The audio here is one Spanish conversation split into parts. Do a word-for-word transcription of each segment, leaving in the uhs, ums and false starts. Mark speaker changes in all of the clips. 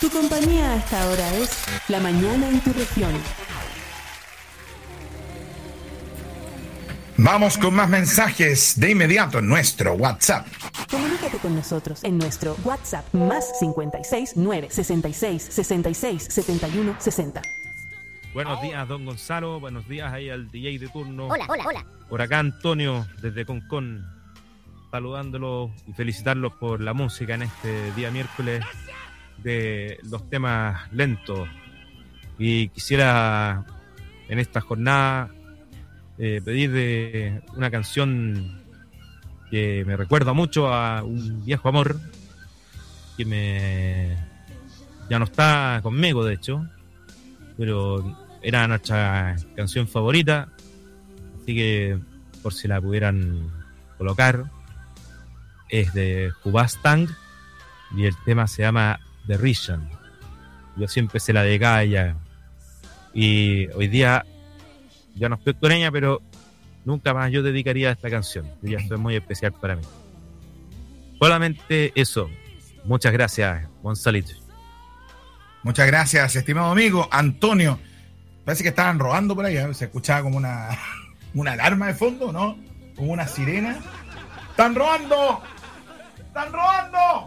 Speaker 1: Tu compañía a esta hora es La Mañana en tu Región.
Speaker 2: Vamos con más mensajes de inmediato en nuestro WhatsApp.
Speaker 1: Comunícate con nosotros en nuestro WhatsApp más cincuenta y seis, nueve sesenta y seis, sesenta y seis, setenta y uno, sesenta.
Speaker 3: Buenos días, don Gonzalo. Buenos días ahí al D J de turno.
Speaker 4: Hola, hola, hola.
Speaker 3: Por acá Antonio, desde Concón, saludándolos y felicitarlos por la música en este día miércoles de los temas lentos. Y quisiera en esta jornada eh, pedir de una canción que me recuerda mucho a un viejo amor que me ya no está conmigo, de hecho, pero era nuestra canción favorita, así que por si la pudieran colocar, es de Hubastang y el tema se llama The Reason. Yo siempre se la dedicaba a ella y hoy día ya no estoy con ella, pero nunca más yo dedicaría esta canción. Ya esto es muy especial para mí. Solamente eso. Muchas gracias, Gonzalito.
Speaker 2: Muchas gracias, estimado amigo Antonio. Parece que estaban robando por ahí, ¿eh? Se escuchaba como una, una alarma de fondo, ¿no? Como una sirena. ¡Están robando! ¡Están robando!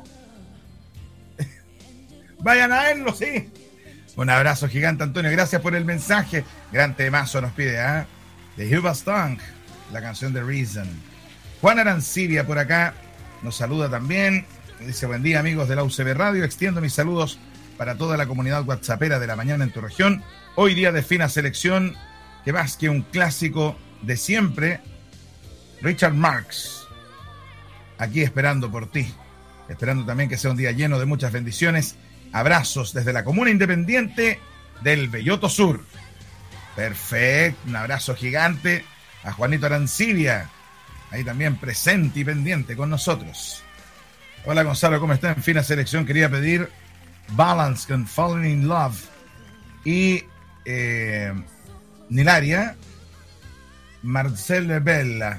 Speaker 2: Vayan a verlo, sí. Un abrazo gigante, Antonio. Gracias por el mensaje. Gran temazo nos pide, ¿eh? De Hubastang, la canción de Reason. Juan Arancibia por acá nos saluda también. Dice, buen día, amigos de la U C B Radio. Extiendo mis saludos para toda la comunidad whatsappera de La Mañana en tu Región. Hoy día de fina selección, que más que un clásico de siempre, Richard Marx, aquí esperando por ti. Esperando también que sea un día lleno de muchas bendiciones. Abrazos desde la comuna independiente del Belloto Sur. Perfecto, un abrazo gigante a Juanito Arancibia, ahí también presente y pendiente con nosotros. Hola Gonzalo, ¿cómo está? En fina selección quería pedir Balance con Falling in Love y eh, Nilaria, Marcel Bella,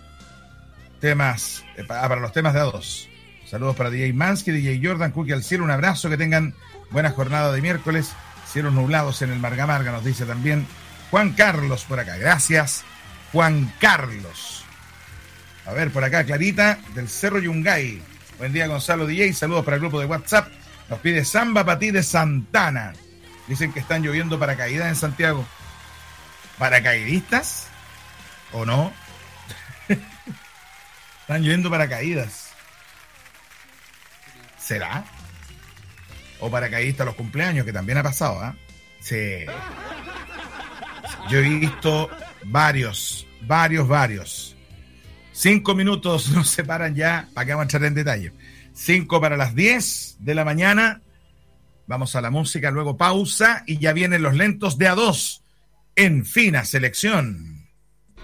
Speaker 2: temas eh, para, para los temas de A dos. Saludos para D J Mansky, D J Jordan, Cookie al cielo, un abrazo, que tengan buena jornada de miércoles, cielos nublados en el Marga Marga, nos dice también Juan Carlos por acá. Gracias, Juan Carlos. A ver, por acá, Clarita, del Cerro Yungay. Buen día, Gonzalo D J. Saludos para el grupo de WhatsApp. Nos pide Samba para ti de Santana. Dicen que están lloviendo paracaídas en Santiago. ¿Paracaidistas? ¿O no? Están lloviendo paracaídas. ¿Será? O paracaidistas los cumpleaños, que también ha pasado, ¿ah? ¿eh? Sí. Yo he visto varios, varios, varios. Cinco minutos nos separan ya, para que vamos a entrar en detalle. Cinco para las diez de la mañana. Vamos a la música, luego pausa y ya vienen los lentos de A dos en fina selección.